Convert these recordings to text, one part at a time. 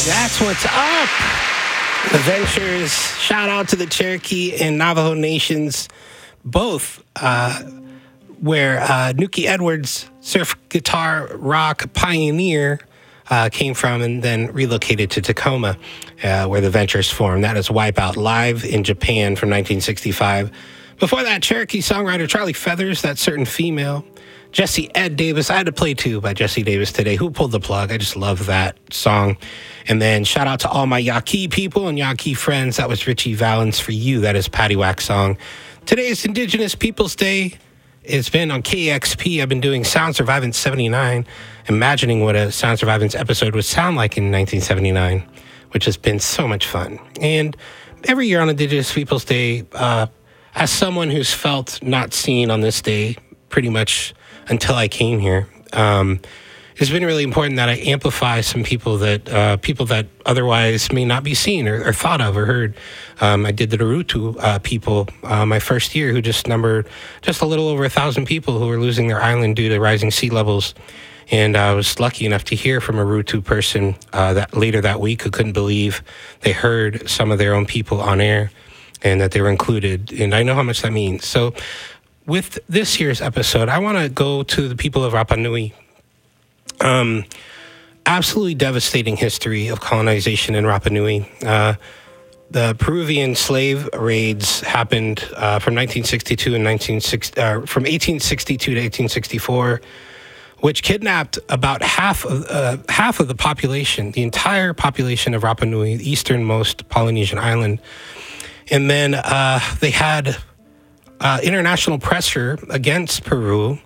That's what's up. The Ventures. Shout out to the Cherokee and Navajo nations, both where Nuki Edwards, surf guitar rock pioneer, came from and then relocated to Tacoma, where the Ventures formed. That is Wipeout, live in Japan from 1965. Before that, Cherokee songwriter Charlie Feathers, That Certain Female. Jesse Ed Davis, I had to play two by Jesse Davis today. Who pulled the plug? I just love that song. And then shout out to all my Yaqui people and Yaqui friends. That was Richie Valens for you. That is Patty Whack song. Today is Indigenous Peoples Day. It's been on KXP. I've been doing Sound Survivance 79, imagining what a Sound Survivance episode would sound like in 1979, which has been so much fun. And every year on Indigenous Peoples Day, as someone who's felt not seen on this day pretty much until I came here, it's been really important that I amplify some people that otherwise may not be seen or thought of or heard. I did the Naruto people my first year, who just numbered just a little over 1,000 people who were losing their island due to rising sea levels. And I was lucky enough to hear from a Rutu person that later that week who couldn't believe they heard some of their own people on air and that they were included. And I know how much that means. So with this year's episode, I want to go to the people of Rapa Nui. Absolutely devastating history of colonization in Rapa Nui. The Peruvian slave raids happened from 1862 to 1864, which kidnapped about half of the population, the entire population of Rapa Nui, the easternmost Polynesian island. And then they had international pressure against Peru.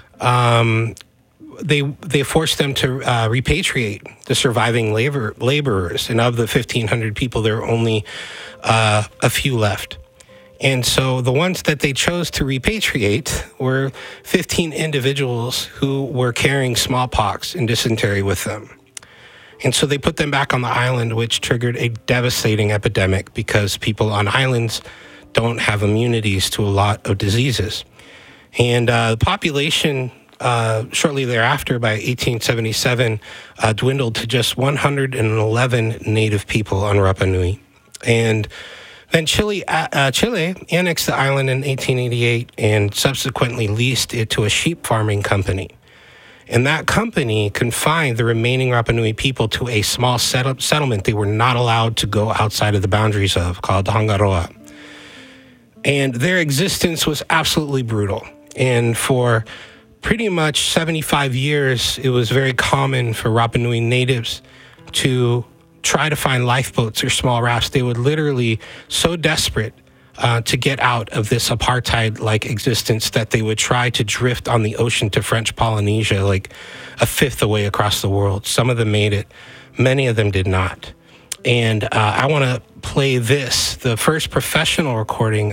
They forced them to repatriate the surviving laborers, and of the 1,500 people, there were only a few left. And so the ones that they chose to repatriate were 15 individuals who were carrying smallpox and dysentery with them. And so they put them back on the island, which triggered a devastating epidemic because people on islands don't have immunities to a lot of diseases. And the population shortly thereafter, by 1877, dwindled to just 111 native people on Rapa Nui. And then Chile annexed the island in 1888 and subsequently leased it to a sheep farming company. And that company confined the remaining Rapa Nui people to a small settlement they were not allowed to go outside of the boundaries of, called Hangaroa. And their existence was absolutely brutal. And for pretty much 75 years, it was very common for Rapa Nui natives to try to find lifeboats or small rafts. They would literally, so desperate to get out of this apartheid-like existence, that they would try to drift on the ocean to French Polynesia, like a fifth away across the world. Some of them made it. Many of them did not. And I want to play this, the first professional recording